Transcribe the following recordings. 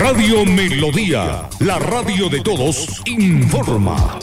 Radio Melodía, la radio de todos, informa.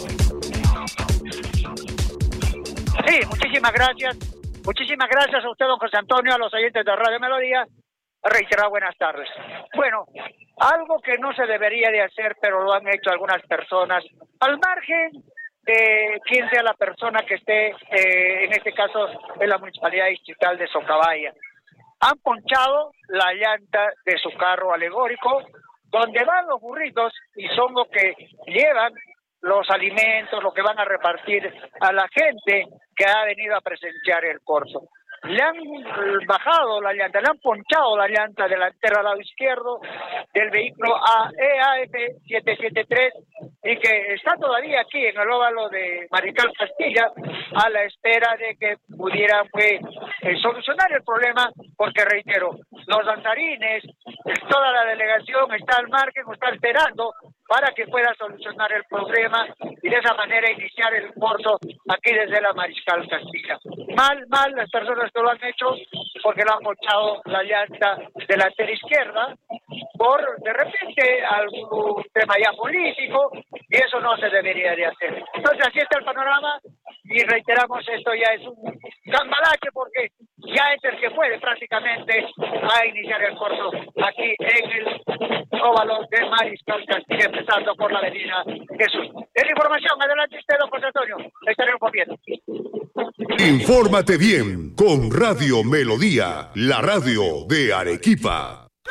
Sí, muchísimas gracias. Muchísimas gracias a usted, don José Antonio, a los oyentes de Radio Melodía. Reiterar buenas tardes. Bueno, algo que no se debería de hacer, pero lo han hecho algunas personas, al margen de quién sea la persona que esté, en este caso, en la Municipalidad Distrital de Socabaya. Han ponchado la llanta de su carro alegórico, donde van los burritos y son los que llevan los alimentos, lo que van a repartir a la gente que ha venido a presenciar el corso. Le han bajado la llanta, le han ponchado la llanta delantera al lado izquierdo del vehículo EAF 773 y que está todavía aquí en el óvalo de Mariscal Castilla a la espera de que pudiera solucionar el problema, porque reitero, los danzarines, toda la delegación está al margen, está esperando para que pueda solucionar el problema y de esa manera iniciar el corso aquí desde la Mariscal Castilla. Mal las personas que lo han hecho porque le han ponchado la llanta delantera izquierda por de repente algún tema ya político, y eso no se debería de hacer. Entonces así está el panorama y reiteramos, esto ya es un cambalache porque ya es el que puede prácticamente a iniciar el corso aquí en el óvalo de Mariscal Castilla, empezando por la avenida Jesús. En información, adelante usted, don José Antonio, estaremos viendo. Infórmate bien con Radio Melodía, la radio de Arequipa.